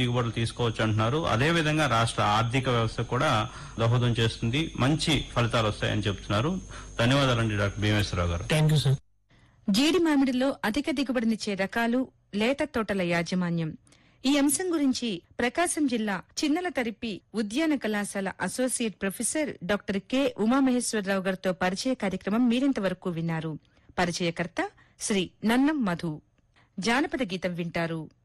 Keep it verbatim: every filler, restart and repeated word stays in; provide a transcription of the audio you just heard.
దిగుబడులు తీసుకోవచ్చు అంటున్నారు. అదేవిధంగా రాష్ట్ర ఆర్థిక వ్యవస్థ కూడా దోహదం చేస్తుంది, మంచి ఫలితాలు వస్తాయని చెప్తున్నారు. ధన్యవాదాలండి డాక్టర్ భీమేశ్వరరావు గారు. Thank you sir. జీడి మామిడిలో అధిక దిగుబడినిచ్చే రకాలు, లేత తోటల యాజమాన్యం, ఈ అంశం గురించి ప్రకాశం జిల్లా చిన్నల తరిపి ఉద్యాన కళాశాల associate professor doctor K Umamaheswararao గారితో పరిచయ కార్యక్రమం మీరింతవరకు విన్నారు. పరిచయకర్త శ్రీ నన్నం మధు. జానపద గీతం వింటారు.